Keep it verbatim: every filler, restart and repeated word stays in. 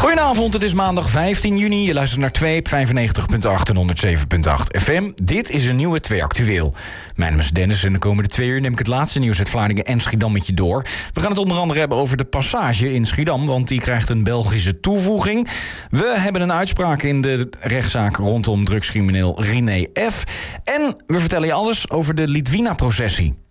Goedenavond, het is maandag vijftien juni. Je luistert naar twee op vijfennegentig komma acht en honderdzeven komma acht F M. Dit is een nieuwe twee Actueel. Mijn naam is Dennis en de komende twee uur neem ik het laatste nieuws uit Vlaardingen en Schiedam met je door. We gaan het onder andere hebben over de Passage in Schiedam, want die krijgt een Belgische toevoeging. We hebben een uitspraak in de rechtszaak rondom drugscrimineel René F. En we vertellen je alles over de Litwina-processie.